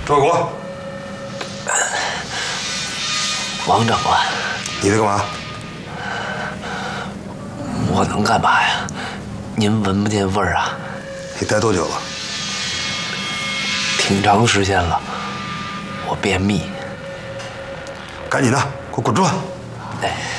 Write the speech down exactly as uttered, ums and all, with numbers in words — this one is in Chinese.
给我。 王长官， 你在干嘛？ 我能干嘛呀？您闻不见味儿啊？ 你待多久了？ 挺长时间了。我便秘。 赶紧的，给我滚出来！ 哎。